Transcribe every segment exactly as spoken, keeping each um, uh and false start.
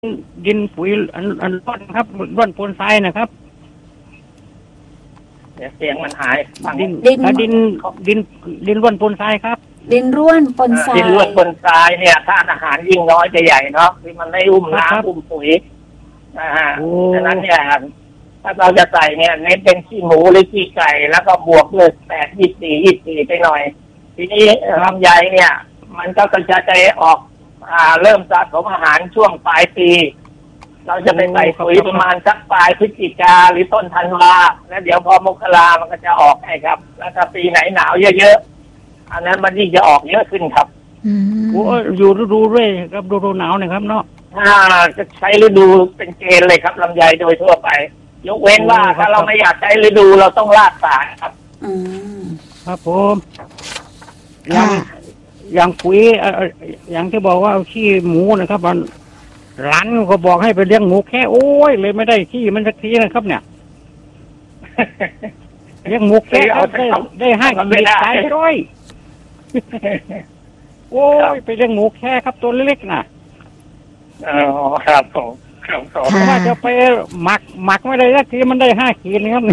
ดินปุ๋ยอันอันร่อนครับร่อนปนทรายนะครับเสียงมันหายดินดินดินดินดินร่วนปนทรายครับดินร่วนปนทรายดินร่วนปนทรายเนี่ยถ้าอาหารยิ่งน้อยจะใหญ่เนาะที่มันไม่อุ้มน้ำอุ้มปุ๋ยนะฮะฉะนั้นเนี่ยถ้าเราจะใส่เนี่ยเน้นเป็นขี้หมูหรือขี้ไก่แล้วก็บวกด้วยแปดยี่สี่ยี่สี่ไปหน่อยทีนี้ลำไยเนี่ยมันก็กระจายออกอ่าเริ่มสะสมอาหารช่วงปลายปีเราจะไปใส่ปุ๋ยประมาณสักปลายพฤศจิกาหรือต้นธันวาแล้วเดี๋ยวพอมกรามันก็จะออกให้ครับแล้วถ้าปีไหนหนาวเยอะๆอันนั้นมันยิ่งจะออกเยอะขึ้นครับโอ้อยู่ฤดูด้วยครับฤดูหนาวนะครับเนาะถ้าจะใช้ฤดูเป็นเกณฑ์เลยครับลำไยโดยทั่วไปยกเว้นว่าถ้าเราไม่อยากใช้ฤดูเราต้องลาดสารครับอืมครับผมอย่างอย่างปุ๋ยอย่างที่บอกว่าเอาขี้หมูนะครับมันร้านก็บอกให้ไปเลี้ยงหมูแค่โอ้ยเลยไม่ได้ขี้มันสักทีนะครับเนี่ยเลี้ยงหมูแค่ได้ได้ให้ขีดสายร้อยโอ้ยไปเลี้ยงหมูแค่ครับตัวเล็กๆนะอ๋อครับผมครับผมเพราะว่าจะไปหมักหมักไม่ได้สักทีมันได้ห้าขีดนะครับ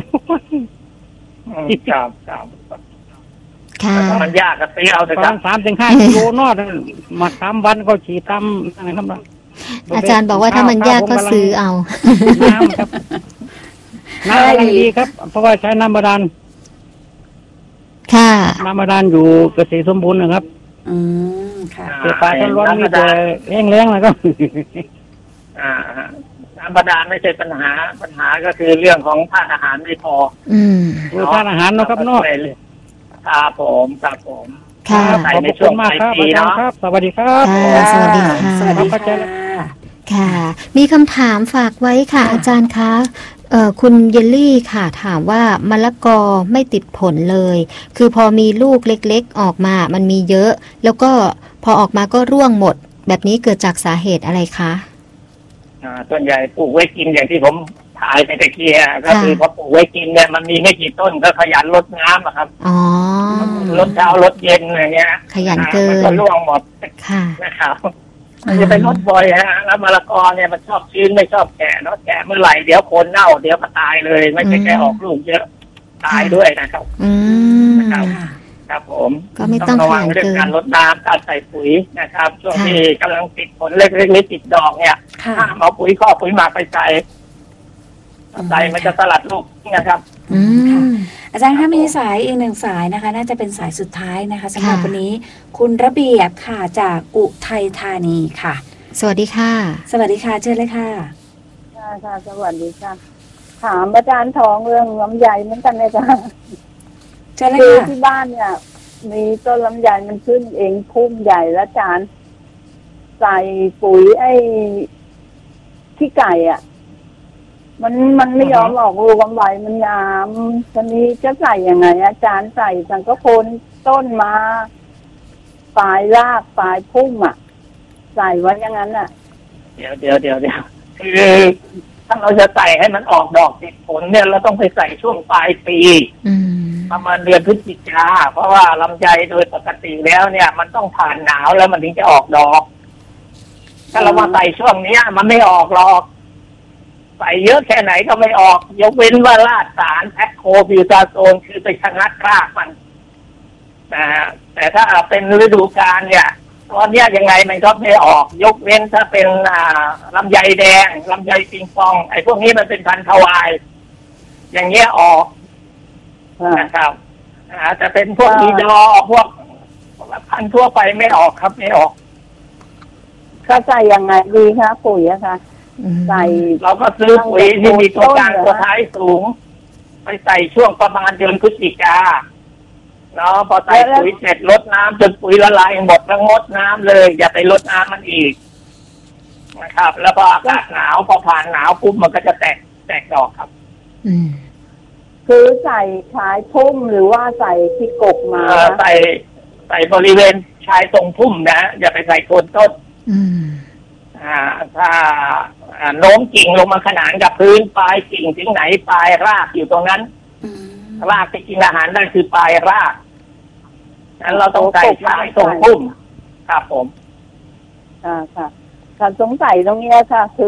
ครับครับค่ะมันยากกับตีเอาแต่ครับสามถึงห้ากิโลนอดหมักสามวันก็ฉีดตามนะครับอาจารย์บอกว่าถ้ามันยากก็ซื้อเอาน้ำครับน้ำดีครับเพราะว่าใช้น้ำบาดาลค่ะน้ำบาดาลอยู่เกษตรสมบูรณ์นะครับอืมค่ะแต่ปลาต้นร้อนมีแต่แห้งแล้งนะครับอ่าน้ำบาดาลไม่ใช่ปัญหาปัญหาก็คือเรื่องของธาตุอาหารไม่พออืมธาตุอาหารนะครับเนาะครับผมครับผมค่ะขอบคุณมากครับอาจารย์ครับสวัสดีครับสวัสดีค่ะสวัสดีค่ะค่ะมีคำถามฝากไว้ค่ะอาจารย์คะเอ่อคุณเยลลี่ค่ะถามว่ามะละกอไม่ติดผลเลยคือพอมีลูกเล็กๆออกมามันมีเยอะแล้วก็พอออกมาก็ร่วงหมดแบบนี้เกิดจากสาเหตุอะไรคะอ่าส่วนใหญ่ปลูกไว้กินอย่างที่ผมถ่ายไปตะเกียก็คือพอปลูกไว้กินเนี่ยมันมีไม่กี่ต้นก็ขยันรดน้ำครับอ๋อรดเช้ารดเย็นอะไรเงี้ยขยันเกินก็ร่วงหมดค่ะนะครับมันจะไปรดบ่อยฮะแล้วมะละกอเนี่ยมันชอบชื้นไม่ชอบแก่เนาะแก่เมื่อไหร่เดี๋ยวโคนเน่าเดี๋ยวก็ตายเลยไม่ใช่แค่ออกลูกเยอะตายด้วยนะครับอืมนะครับครับผมก็ไม่ต้องระวังเรื่องการรดน้ำการใส่ปุ๋ยนะครับช่วงที่กำลังติดผลเล็กๆติดดอกเนี่ยห้ามเอาปุ๋ยข้อปุ๋ยหมักไปใส่ใส่มันจะสลัดลูกนะครับอืมอาจารย์ถ้ามีสายอีกหนึ่งสายนะคะน่าจะเป็นสายสุดท้ายนะคะสำหรับวันนี้คุณระเบียบค่ะจากอุทัยธานีค่ะสวัสดีค่ะสวัสดีค่ะเชิญเลยค่ะค่ะค่ะสวัสดีค่ะถามอาจารย์ทองเรื่องลำไยเหมือนกันเลยค่ะเชิญเลยค่ะที่บ้านเนี่ยมีต้นลำไยมันขึ้นเองพุ่มใหญ่แล้วอาจารย์ใส่ปุ๋ยไอ้ขี้ไก่อ่ะมันมันไม่ยอมออกลูกกำไรมันยามทีนี้จะใส่ยังไงอาจารย์ใส่สังก็โคนต้นมาปลายรากปลายพุ่มอ่ะใส่ไว้อย่างนั้นอ่ะเดี๋ยวเดี๋ยวเดี๋ยวเดี๋ยวคือถ้าเราจะใส่ให้มันออกดอกติดผลเนี่ยเราต้องไปใส่ช่วงปลายปีประมาณเดือนพฤศจิกาเพราะว่าลำไยโดยปกติแล้วเนี่ยมันต้องผ่านหนาวแล้วมันถึงจะออกดอกถ้าเรามาใส่ช่วงนี้มันไม่ออกหรอกใส่เยอะแค่ไหนก็ไม่ออกยกเว้นว่าลาดสารแพคโคบิวตาโซนคือไปชะงัดรากมันนะแต่ถ้าเป็นฤดูกาลเนี่ยตอนนี้ยังไงมันก็ไม่ออกยกเว้นถ้าเป็นอ่าลำไยแดงลำไยปิงปองไอ้พวกนี้มันเป็นพันธุ์ทวายอย่างเงี้ยออกนะครับอ่าแต่เป็นพวกอีดอพวกพันธุ์ทั่วไปไม่ออกครับไม่ออกก็ใส่ยังไงดีคะปุ๋ยอะคะใส่เราก็ซื้อปุ๋ยที่มีตัวกลางตัวท้ายสูงไปใส่ช่วงประมาณเดือนพฤศจิกาเนาะพอใส่ปุ๋ยเสร็จลดน้ำจนปุ๋ยละลายหมดแล้วงดน้ำเลยอย่าไปลดน้ำมันอีกนะครับแล้วพออากาศหนาวพอผ่านหนาวปุ๊บมันก็จะแตกแตกดอกครับอืมคือใส่ชายพุ่มหรือว่าใส่ที่กกมาใส่ใส่บริเวณชายตรงพุ่มนะอย่าไปใส่โคนต้นอืมอ่าถ้าโน้มกิ่งลงมาขนานกับพื้นปลายกิ่งถึงไหนปลายรากอยู่ตรงนั้นรากที่กินอาหารได้คือปลายรากนั้นเราต้องใส่ชายตรงพุ่มครับผมอ่าค่ะค่ะสงสัยตรงเนี้ยค่ะคือ